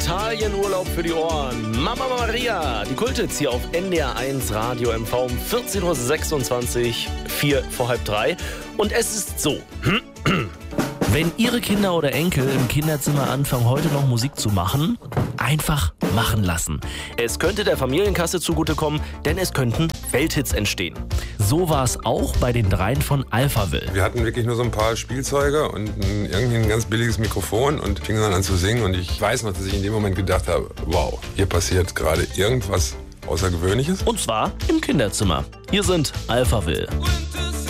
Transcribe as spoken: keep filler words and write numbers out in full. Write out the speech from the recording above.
Italienurlaub für die Ohren. Mama Maria, die Kulthits hier auf N D R eins Radio M V um vierzehn Uhr sechsundzwanzig, vier vor halb drei. Und es ist so. Wenn Ihre Kinder oder Enkel im Kinderzimmer anfangen, heute noch Musik zu machen, einfach machen lassen. Es könnte der Familienkasse zugutekommen, denn es könnten Welthits entstehen. So war es auch bei den Dreien von Alphaville. Wir hatten wirklich nur so ein paar Spielzeuge und ein, irgendwie ein ganz billiges Mikrofon und fingen dann an zu singen. Und ich weiß noch, dass ich in dem Moment gedacht habe, wow, hier passiert gerade irgendwas Außergewöhnliches. Und zwar im Kinderzimmer. Hier sind Alphaville.